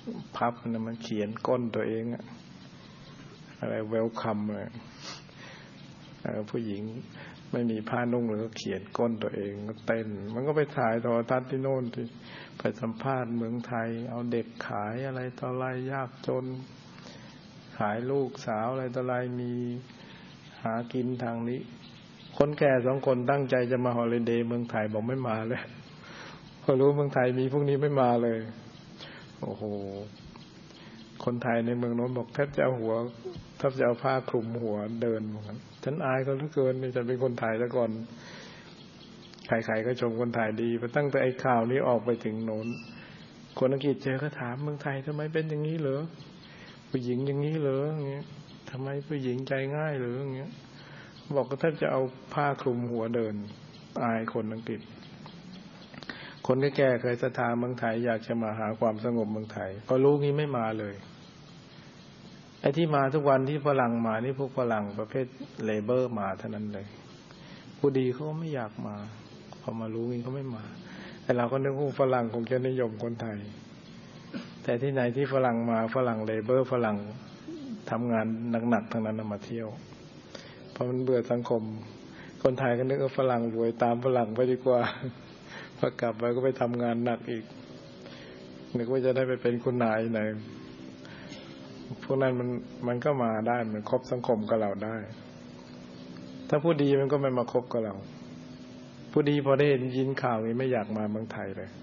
พับมันเขียนก้นตัวเองอะไรเวลคัมเลยผู้หญิงไม่มีผ้านุ่งเลยก็เขียนก้นตัวเองก็เต้นมันก็ไปถ่ายโทรทัศน์ที่โน่นที่ไปสัมภาษณ์เมืองไทยเอาเด็กขายอะไรต่ออะไรยากจนขายลูกสาวอะไรต่ออะไรมีหากินทางนี้คนแก่2 คนตั้งใจจะมาฮอลิเดย์เมืองไทยบอกไม่มาเลยพอรู้เมืองไทยมีพวกนี้ไม่มาเลยโอ้โหคนไทยในเมืองโน้นบอกแทบจะเอาผ้าคลุมหัวเดินเหมือนกันฉันอายเขาเหลือเกินนี่ฉันเป็นคนไทยซะก่อนใครๆก็ชมคนไทยดีพอตั้งแต่ไอ้ข่าวนี้ออกไปถึงโน้นคนอังกฤษเจอก็ถามเมืองไทยทำไมเป็นอย่างนี้เหรอผู้หญิงอย่างนี้เหรออย่างเงี้ยทำไมผู้หญิงใจง่ายเหรออย่างเงี้ยบอกก็แทบจะเอาผ้าคลุมหัวเดินอายคนอังกฤษคนแก่ๆเคยศรัทธาเมืองไทยอยากจะมาหาความสงบเมืองไทยพอรู้งี้ไม่มาเลยไอ้ที่มาทุกวันที่ฝรั่งมานี่พวกฝรั่งประเภทเลเบอร์มาเท่านั้นเลยผู้ดีเขาไม่อยากมาพอมารู้งี้เขาไม่มาแต่เราก็นึกว่าฝรั่งคงจะนิยมคนไทยแต่ที่ไหนที่ฝรั่งมาฝรั่งเลเบอร์ฝรั่งทำงานหนักๆทั้งนั้นมาเที่ยวเพราะมันเบื่อสังคมคนไทยก็นึกว่าฝรั่งรวยตามฝรั่งไปดีกว่าพอกลับไปก็ไปทำงานหนักอีกนึกว่าจะได้ไปเป็นคุณนายไหนพวกนั้นมันก็มาได้มันคบสังคมกับเราได้ถ้าผู้ดีมันก็ไม่มาคบกับเราผู้ดีพอได้เห็นยินข่าวนี้ไม่อยากมาเมืองไทยเลย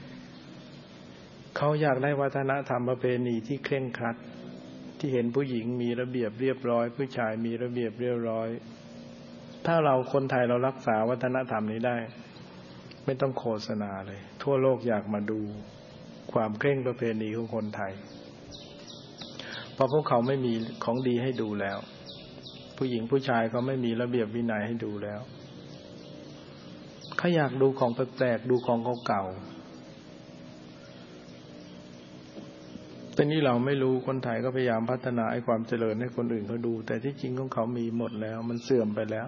เขาอยากได้วัฒนธรรมประเพณีที่เคร่งครัดที่เห็นผู้หญิงมีระเบียบเรียบร้อยผู้ชายมีระเบียบเรียบร้อยถ้าเราคนไทยเรารักษาวัฒนธรรมนี้ได้ไม่ต้องโฆษณาเลยทั่วโลกอยากมาดูความเคร่งประเพณีของคนไทยเพราะพวกเขาไม่มีของดีให้ดูแล้วผู้หญิงผู้ชายเขาไม่มีระเบียบวินัยให้ดูแล้วเขาอยากดูของแปลกๆดูของเก่าๆแต่นี่เราไม่รู้คนไทยก็พยายามพัฒนาไอ้ความเจริญให้คนอื่นเขาดูแต่ที่จริงของเขามีหมดแล้วมันเสื่อมไปแล้ว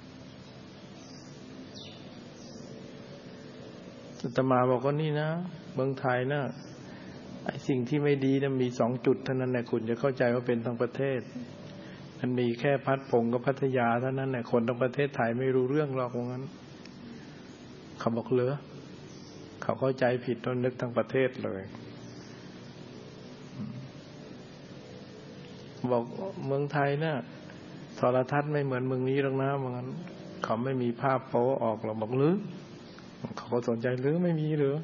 อาตมาบอกว่านี่นะเมืองไทยนะไอ้สิ่งที่ไม่ดีนะมี2 จุดเท่านั้นแหละคุณจะเข้าใจว่าเป็นทั้งประเทศมันมีแค่พัดพงกับพัทยาเท่านั้นแหละคนทั้งประเทศไทยไม่รู้เรื่องหรอกว่างั้นเขาบอกเหรอเขาเข้าใจผิดต้นนึกทั้งประเทศเลยบอกเมืองไทยนะโทรทัศน์ไม่เหมือนเมืองนี้หรอกนะว่างั้นเขาไม่มีภาพโป๊ออกหรอกบอกหรือเขาก็สนใจหรือไม่มีหรือ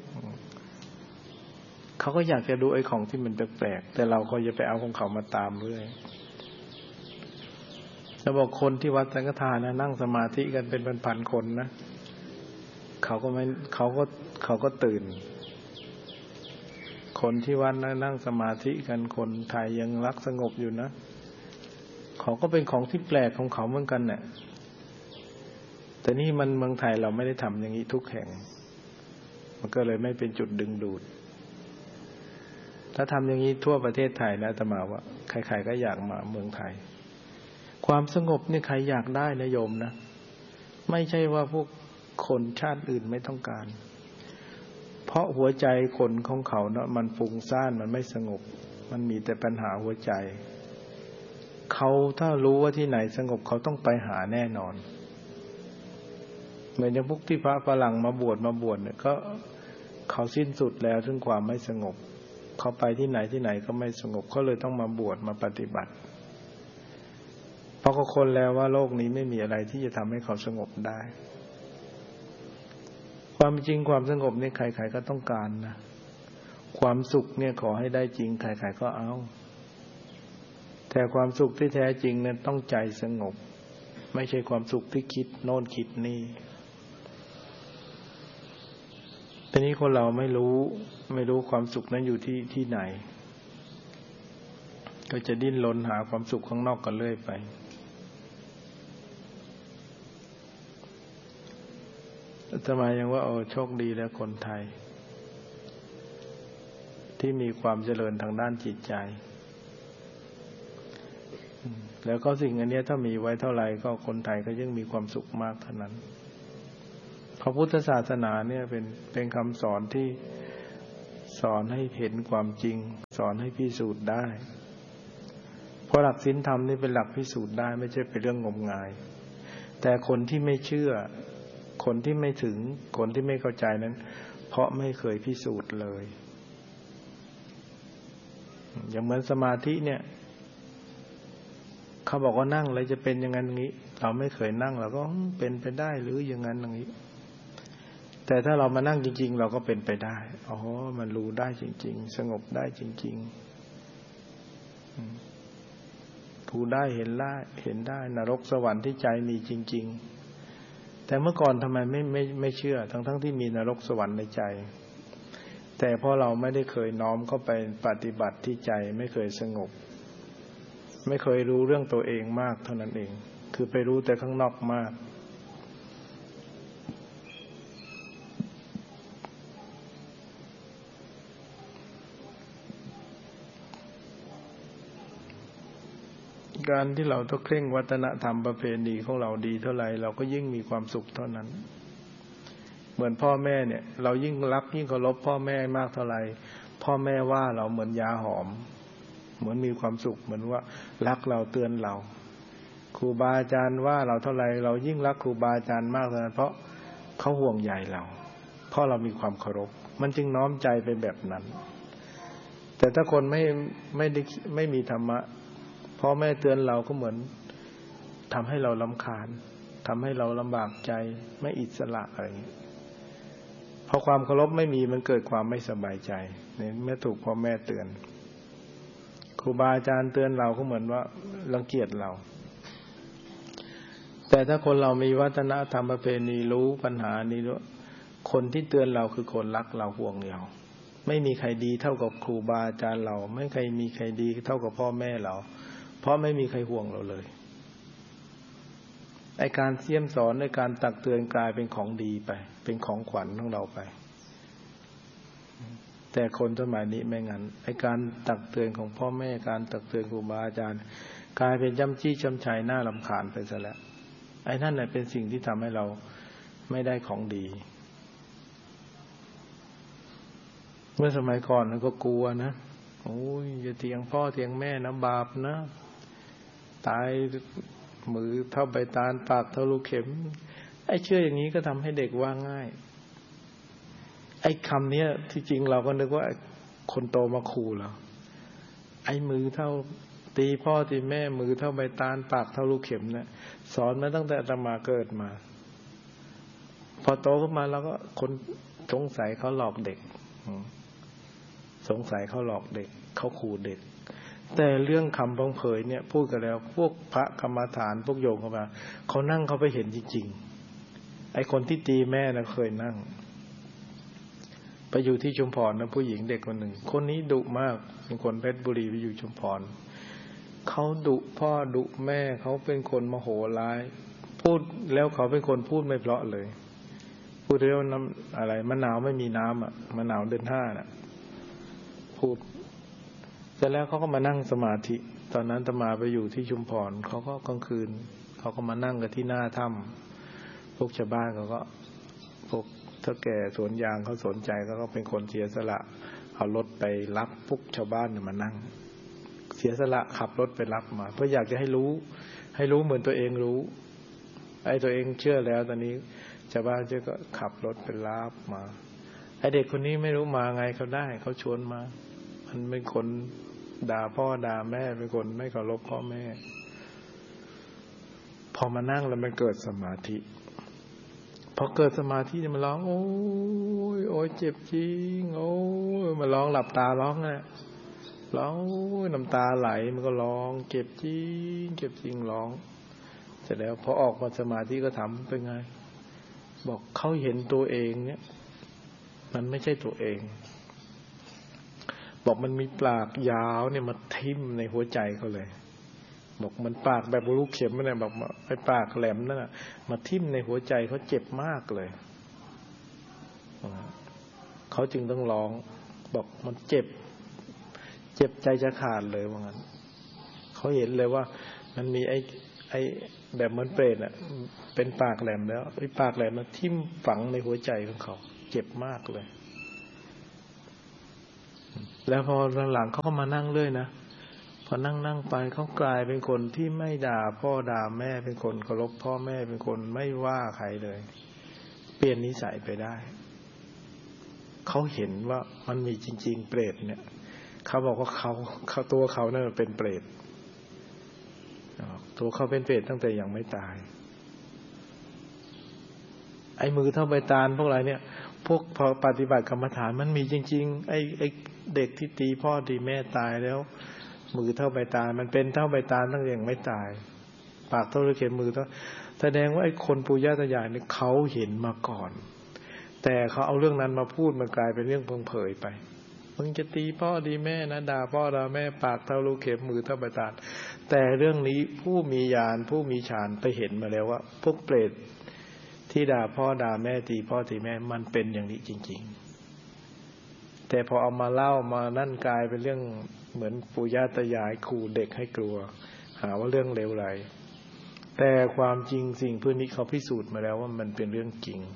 เขาก็อยากจะดูไอ้ของที่มันแปลกๆแต่เราก็อย่าไปเอาของเขามาตามเรื่อยแล้วบอกคนที่วัดสังฆทานนะนั่งสมาธิกันเป็นพันๆคนนะเขาก็ตื่นคนที่วัดนะนั่งสมาธิกันคนไทยยังรักสงบอยู่นะเขาก็เป็นของที่แปลกของเขาเหมือนกันเนี่ยแต่นี่มันเมืองไทยเราไม่ได้ทำอย่างนี้ทุกแห่งมันก็เลยไม่เป็นจุดดึงดูดถ้าทำอย่างนี้ทั่วประเทศไทยนะอาตมาว่าใครๆก็อยากมาเมืองไทยความสงบนี่ใครอยากได้นะโยมนะไม่ใช่ว่าพวกคนชาติอื่นไม่ต้องการเพราะหัวใจคนของเขาเนาะมันฟุ้งซ่านมันไม่สงบมันมีแต่ปัญหาหัวใจเขาถ้ารู้ว่าที่ไหนสงบเขาต้องไปหาแน่นอนเหมือนอย่างพวกที่พระฝรั่งมาบวชเนี่ยก็เขาสิ้นสุดแล้วถึงความไม่สงบเขาไปที่ไหนก็ไม่สงบเขาเลยต้องมาบวชมาปฏิบัติเพราะเขาค้นแล้วว่าโลกนี้ไม่มีอะไรที่จะทำให้เขาสงบได้ความจริงความสงบเนี่ยใครๆก็ต้องการนะความสุขเนี่ยขอให้ได้จริงใครๆก็เอาแต่ความสุขที่แท้จริงเนี่ยต้องใจสงบไม่ใช่ความสุขที่คิดโน่นคิดนี่ทีนี้คนเราไม่รู้ความสุขนั้นอยู่ที่ไหนก็จะดิ้นรนหาความสุขข้างนอกกันเรื่อยไปทำไมยังว่าโชคดีแล้วคนไทยที่มีความเจริญทางด้านจิตใจแล้วก็สิ่งอันนี้ถ้ามีไว้เท่าไหร่ก็คนไทยก็ยิ่งมีความสุขมากเท่านั้นพระพุทธศาสนาเนี่ยเป็นคำสอนที่สอนให้เห็นความจริงสอนให้พิสูจน์ได้เพราะหลักศีลธรรมนี่เป็นหลักพิสูจน์ได้ไม่ใช่เป็นเรื่องงมงายแต่คนที่ไม่เชื่อคนที่ไม่ถึงคนที่ไม่เข้าใจนั้นเพราะไม่เคยพิสูจน์เลยอย่างเหมือนสมาธิเนี่ยเขาบอกว่านั่งแล้วจะเป็นอย่างนั้นอย่างนี้เราไม่เคยนั่งเราก็เป็นไปได้หรืออย่างนั้นอย่างนี้แต่ถ้าเรามานั่งจริงๆเราก็เป็นไปได้อ๋อมันรู้ได้จริงๆสงบได้จริงๆรู้ได้เห็นได้นรกสวรรค์ที่ใจมีจริงๆแต่เมื่อก่อนทำไมไม่เชื่อทั้งที่มีนรกสวรรค์ในใจแต่เพราะเราไม่ได้เคยน้อมเข้าไปปฏิบัติที่ใจไม่เคยสงบไม่เคยรู้เรื่องตัวเองมากเท่านั้นเองคือไปรู้แต่ข้างนอกมากการที่เราต้องเคร่งวัฒนธรรมประเพณีของเราดีเท่าไหร่เราก็ยิ่งมีความสุขเท่านั้นเหมือนพ่อแม่เนี่ยเรายิ่งรักยิ่งเคารพพ่อแม่มากเท่าไหร่พ่อแม่ว่าเราเหมือนยาหอมเหมือนมีความสุขเหมือนว่ารักเราเตือนเราครูบาอาจารย์ว่าเราเท่าไหร่เรายิ่งรักครูบาอาจารย์มากเท่านั้นเพราะเขาห่วงใยเราเพราะเรามีความเคารพมันจึงน้อมใจไปแบบนั้นแต่ถ้าคนไม่มีธรรมะพ่อแม่เตือนเราก็เหมือนทำให้เรารำคาญทำให้เราลำบากใจไม่อิสระอะไรอย่างนี้พอความเคารพไม่มีมันเกิดความไม่สบายใจเนี่ยเมื่อถูกพ่อแม่เตือนครูบาอาจารย์เตือนเราก็เหมือนว่ารังเกียจเราแต่ถ้าคนเรามีวัฒนธรรมประเพณีรู้ปัญหานี้ด้วยคนที่เตือนเราคือคนรักเราห่วงเราไม่มีใครดีเท่ากับครูบาอาจารย์เราไม่มีใครดีเท่ากับพ่อแม่เราเพราะไม่มีใครห่วงเราเลยไอ้การเสี่ยมสอนในการตักเตือนกลายเป็นของดีไปเป็นของขวัญของเราไปแต่คนสมัยนี้ไม่งั้นไอ้การตักเตือนของพ่อแม่การตักเตือนครูบาอาจารย์กลายเป็นจ้ำจี้จ้ำชัยน่ารำคาญไปซะแล้วไอ้นั่นแหละเป็นสิ่งที่ทำให้เราไม่ได้ของดีเมื่อสมัยก่อนเราก็กลัวนะโอ้ยอย่าเถียงพ่อเถียงแม่นะบาปนะตายมือเท่าใบตาลปากเท่าลูกเข็มไอ้เชื่ออย่างนี้ก็ทำให้เด็กว่าง่ายไอ้คำนี้ที่จริงเราก็นึกว่าคนโตมาขู่เราไอ้มือเท่าตีพ่อตีแม่มือเท่าใบตาลปากเท่าลูกเข็มเนี่ยสอนมาตั้งแต่อาตมาเกิดมาพอโตขึ้นมาเราก็คนสงสัยเขาหลอกเด็กสงสัยเขาหลอกเด็กเขาขู่เด็กแต่เรื่องคำบังเผยเนี่ยพูดกันแล้วพวกพระกรรมฐานพวกโยมเข้ามาเขานั่งเขาไปเห็นจริงๆไอ้คนที่ตีแม่นะเคยนั่งไปอยู่ที่ชุมพรนะผู้หญิงเด็กคนหนึ่งคนนี้ดุมากเป็นคนเพชรบุรีไปอยู่ชุมพรเขาดุพ่อดุแม่เขาเป็นคนโมโหร้ายพูดแล้วเขาเป็นคนพูดไม่เพราะเลยพูดเรื่องน้ำอะไรมะนาวไม่มีน้ำอ่ะมะนาวเดือน5น่ะพูดเสร็จแล้วเขาก็มานั่งสมาธิตอนนั้นอาตมาไปอยู่ที่ชุมพรเขาก็กลางคืนเขาก็มานั่งกันที่หน้าถ้ำพวกชาวบ้านเขาก็พวกเฒ่าแก่สวนยางเขาสนใจเขาก็เป็นคนเสียสละเอารถไปรับพวกชาวบ้านมานั่งเสียสละขับรถไปรับมาเพื่ออยากจะให้รู้เหมือนตัวเองรู้ไอ้ตัวเองเชื่อแล้วตอนนี้ชาวบ้านก็ขับรถไปรับมาไอ้เด็กคนนี้ไม่รู้มาไงเขาได้เขาชวนมามันเป็นคนด่าพ่อด่าแม่เป็นคนไม่เคารพพ่อแม่พอมานั่งแล้วมันเกิดสมาธิพอเกิดสมาธิมันร้องโอ้ยโอ้ยเจ็บจริงโอ้ยมันร้องหลับตาร้องนะร้องน้ำตาไหลมันก็ร้องเจ็บจริงร้องเสร็จแล้วพอออกมาสมาธิก็ถามเป็นไงบอกเขาเห็นตัวเองเนี่ยมันไม่ใช่ตัวเองบอกมันมีปากยาวเนี่ยมาทิ่มในหัวใจเขาเลยบอกมันปากแบบลูกเข็มนั่นแหละบอกไอ้ปากแหลมนั่นน่ะมาทิ่มในหัวใจเขาเจ็บมากเลยเขาจึงต้องร้องบอกมันเจ็บใจจะขาดเลยว่างั้นเขาเห็นเลยว่ามันมีไอ้แบบเหมือนเปรตอ่ะเป็นปากแหลมแล้วไอ้ปากแหลมมันทิ่มฝังในหัวใจของเขาเจ็บมากเลยแล้วพอหลังๆเขาก็มานั่งเรื่อยนะพอนั่งไปเขากลายเป็นคนที่ไม่ด่าพ่อด่าแม่เป็นคนเคารพพ่อแม่เป็นคนไม่ว่าใครเลยเปลี่ยนนิสัยไปได้เขาเห็นว่ามันมีจริงๆเปรตเนี่ยเขาบอกว่าเขาตัวเขาเนี่ยเป็นเปรตตัวเขาเป็นเปรตตั้งแต่ยังไม่ตายไอ้มือเท่าใบตาลพวกอะไรเนี่ยพวกพอปฏิบัติกรรมฐานมันมีจริงๆไอ้เด็กที่ตีพ่อตีแม่ตายแล้วมือเท่าใบตาลมันเป็นเท่าใบตาลตั้งแต่ยังไม่ตายปากเท่าเข็มมือเท่าแสดงว่าไอ้คนปู่ย่าตายายเนี่ยเขาเห็นมาก่อนแต่เขาเอาเรื่องนั้นมาพูดมันกลายเป็นเรื่องเพิ่งเผยไปมึงจะตีพ่อตีแม่นะด่าพ่อด่าแม่ปากเท่าลูกเข็มมือเท่าใบตาลแต่เรื่องนี้ผู้มีญาณผู้มีฌานไปเห็นมาแล้วว่าพวกเปรตที่ด่าพ่อด่าแม่ตีพ่อตีแม่มันเป็นอย่างนี้จริงๆแต่พอเอามาเล่ามานั่นกลายเป็นเรื่องเหมือนปู่ย่าตายายขู่เด็กให้กลัวหาว่าเรื่องเลวไหลแต่ความจริงสิ่งพวกนี้เขาพิสูจน์มาแล้วว่ามันเป็นเรื่องจริง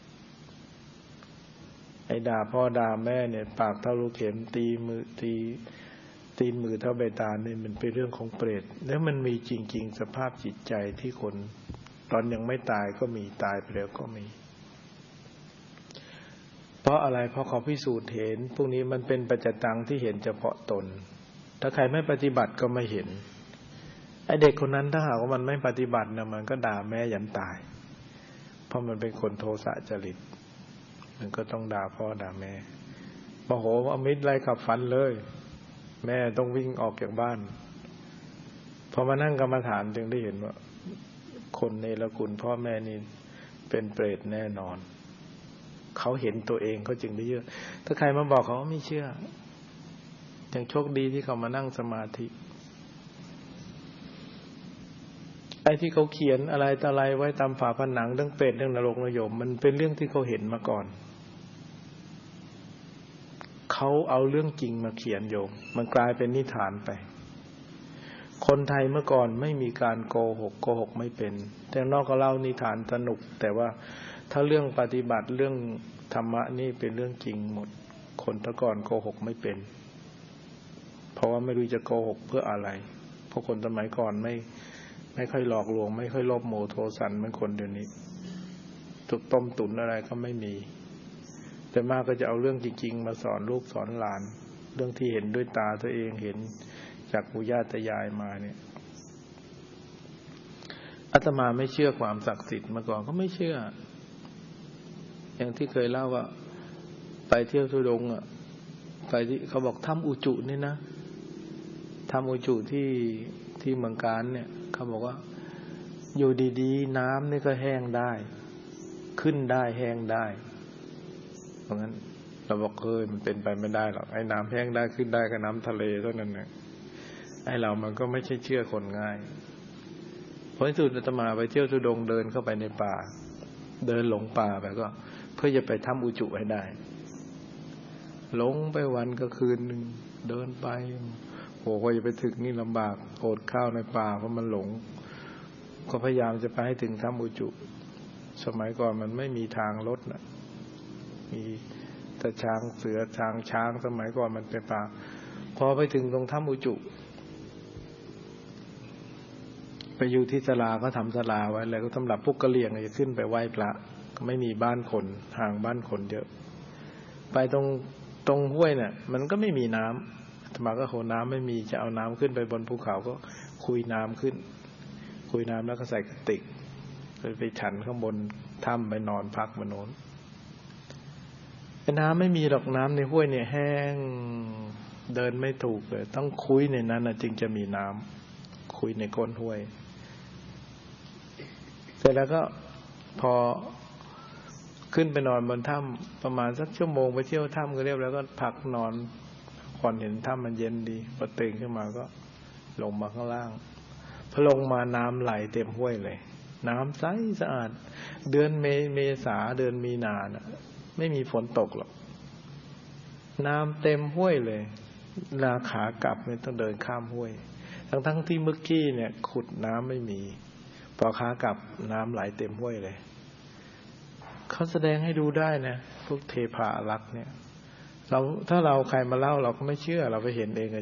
ไอ้ด่าพ่อด่าแม่เนี่ยปากเท่าลูกเข็มตีมือตีนมือเท่าใบตาลเนี่ยมันเป็นเรื่องของเปรตแล้วมันมีจริงๆสภาพจิตใจที่คนตอนยังไม่ตายก็มีตายไปแล้วก็มีเพราะอะไรเพราะเขาพิสูจน์เห็นพวกนี้มันเป็นปัจจตังที่เห็นเฉพาะตนถ้าใครไม่ปฏิบัติก็ไม่เห็นไอ้เด็กคนนั้นถ้าหากว่ามันไม่ปฏิบัตินะมันก็ด่าแม่ยันตายเพราะมันเป็นคนโทสะจริตมันก็ต้องด่าพ่อด่าแม่โมโหเอามิดไล่ขับฟันเลยแม่ต้องวิ่งออกจากบ้านพอมานั่งกรรมฐานจึงได้เห็นว่าคนเนรคุณพ่อแม่นี่เป็นเปรตแน่นอนเขาเห็นตัวเองเขาจึงได้เชื่อถ้าใครมาบอกเขาไม่เชื่อยังโชคดีที่เขามานั่งสมาธิไอ้ที่เขาเขียนอะไรต่ออะไรไว้ตามฝาผนังเรื่องเปรตเรื่องนรกนรกมันเป็นเรื่องที่เขาเห็นมาก่อนเขาเอาเรื่องจริงมาเขียนโยมมันกลายเป็นนิทานไปคนไทยเมื่อก่อนไม่มีการโกหกไม่เป็นแต่นอกก็เล่านิทานสนุกแต่ว่าถ้าเรื่องปฏิบัติเรื่องธรรมะนี่เป็นเรื่องจริงหมดคนแต่ก่อนโกหกไม่เป็นเพราะว่าไม่รู้จะโกหกเพื่ออะไรเพราะคนสมัยก่อนไม่ค่อยหลอกลวงไม่ค่อยโลภโมโทสันเหมือนคนเดี๋ยวนี้ถูกต้มตุ๋นอะไรก็ไม่มีแต่มากก็จะเอาเรื่องจริงๆมาสอนลูกสอนหลานเรื่องที่เห็นด้วยตาตัวเองเห็นจากปู่ย่าตายายมาเนี่ยอาตมาไม่เชื่อความศักดิ์สิทธิ์มาก่อนก็ไม่เชื่ออย่างที่เคยเล่าว่าไปเที่ยวทุดงค์อ่ะไปที่เขาบอกถ้ำอุจุนี่นะถ้ำอุจุที่เมืองการเนี่ยเขาบอกว่าอยู่ดีๆน้ำนี่ก็แห้งได้ขึ้นได้แห้งได้เพราะงั้นเราบอกมันเป็นไปไม่ได้หรอกไอ้น้ำแห้งได้ขึ้นได้กับน้ำทะเลเท่านั้นนะไอ้เรามันก็ไม่ใช่เชื่อคนง่ายเพราะที่สุดอาตมาไปเที่ยวทุดงค์เดินเข้าไปในป่าเดินหลงป่าไปก็เพื่อจะไปถ้ำอุจุให้ได้หลงไปวันก็คืนนึงเดินไปโหกว่าจะไปถึงนี่ลำบากอดข้าวในป่าเพราะมันหลงก็พยายามจะไปให้ถึงถ้ำอุจุสมัยก่อนมันไม่มีทางรถนะมีแต่ช้างเสือช้างสมัยก่อนมันเป็นป่าพอไปถึงตรงถ้ำอุจุไปอยู่ที่ศาลาก็ทำศาลาไว้แล้วก็สำหรับพวกกะเหรี่ยงจะขึ้นไปไหว้พระก็ไม่มีบ้านคนห่างบ้านคนเยอะไปตรงห้วยเนี่ยมันก็ไม่มีน้ำอาตมาก็โหน้ำไม่มีจะเอาน้ำขึ้นไปบนภูเขาก็คุยน้ำขึ้นคุยน้ำแล้วก็ใส่กระติกไปฉันข้างบนถ้ำไปนอนพักบนโน้นน้ำไม่มีหรอกน้ำในห้วยเนี่ยแห้งเดินไม่ถูกเลยต้องคุยในนั้นนะจึงจะมีน้ำคุยในก้นห้วยเสร็จแล้วก็พอขึ้นไปนอนบนถ้ำประมาณสักชั่วโมงไปเที่ยวถ้ำก็เรียบแล้วก็พักนอนก่อนเห็นถ้ำมันเย็นดีพอตื่นขึ้นมาก็ลงมาข้างล่างพอลงมาน้ำไหลเต็มห้วยเลยน้ำใสสะอาดเดือนเมษาเดือนมีนาน่ะไม่มีฝนตกหรอกน้ำเต็มห้วยเลยนาขากลับเนี่ยต้องเดินข้ามห้วยทั้งที่เมื่อกี้เนี่ยขุดน้ำไม่มีพอขากลับน้ำไหลเต็มห้วยเลยเขาแสดงให้ดูได้นะพวกเทพารักษ์เนี่ยถ้าเราใครมาเล่าเราก็ไม่เชื่อเราไปเห็นเอง